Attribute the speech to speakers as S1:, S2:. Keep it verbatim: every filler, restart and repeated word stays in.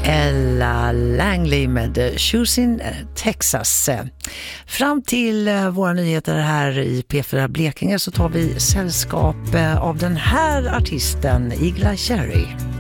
S1: Ella Langley med Shoes in Texas. Fram till våra nyheter här i P fyra Blekinge så tar vi sällskap av den här artisten, Igla Cherry.